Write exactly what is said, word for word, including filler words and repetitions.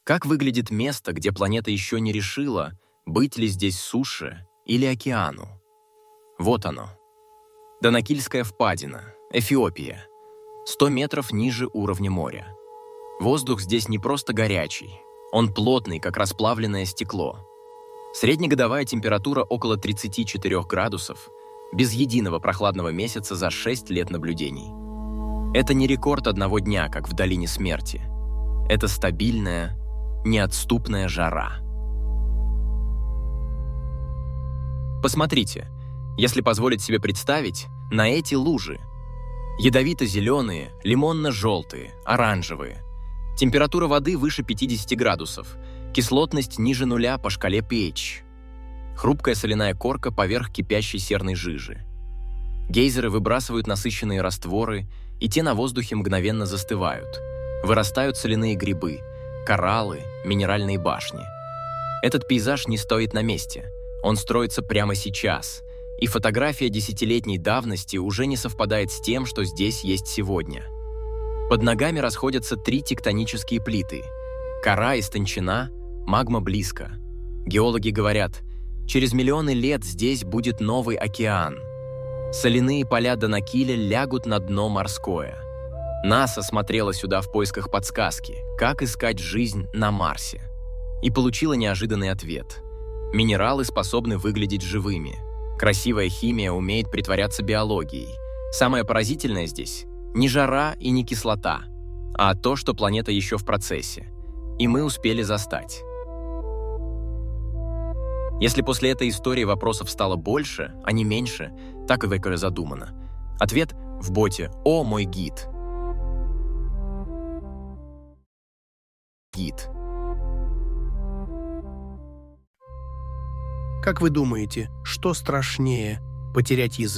Как выглядит место, где планета еще не решила, быть ли здесь суше или океану? Вот оно. Данакильская впадина, Эфиопия. сто метров ниже уровня моря. Воздух здесь не просто горячий, он плотный, как расплавленное стекло. Среднегодовая температура около тридцати четырёх градусов, без единого прохладного месяца за шесть лет наблюдений. Это не рекорд одного дня, как в долине смерти. Это стабильная, неотступная жара. Посмотрите, если позволить себе представить, на эти лужи. Ядовито-зеленые, лимонно-желтые, оранжевые. Температура воды выше пятидесяти градусов, кислотность ниже нуля по шкале pH. Хрупкая соляная корка поверх кипящей серной жижи. Гейзеры выбрасывают насыщенные растворы, и те на воздухе мгновенно застывают. Вырастают соляные грибы, кораллы, минеральные башни. Этот пейзаж не стоит на месте. Он строится прямо сейчас, и фотография десятилетней давности уже не совпадает с тем, что здесь есть сегодня. Под ногами расходятся три тектонические плиты. Кора истончена, магма близко. Геологи говорят, через миллионы лет здесь будет новый океан. Соляные поля Данакиля лягут на дно морское. НАСА смотрела сюда в поисках подсказки, как искать жизнь на Марсе. И получила неожиданный ответ. Минералы способны выглядеть живыми. Красивая химия умеет притворяться биологией. Самое поразительное здесь – не жара и не кислота, а то, что планета еще в процессе. И мы успели застать. Если после этой истории вопросов стало больше, а не меньше, так и в Экоре задумано. Ответ в боте «О, мой гид». Гид. Как вы думаете, что страшнее – потерять язык